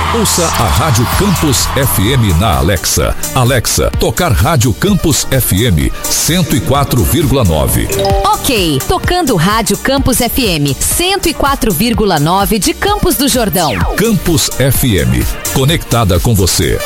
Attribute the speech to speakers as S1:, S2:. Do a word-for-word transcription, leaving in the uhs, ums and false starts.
S1: Ouça a Rádio Campus F M na Alexa. Alexa, tocar Rádio Campus F M cento e quatro vírgula nove.
S2: Ok, tocando Rádio Campus F M cento e quatro vírgula nove de Campos do Jordão.
S1: Campus F M, conectada com você.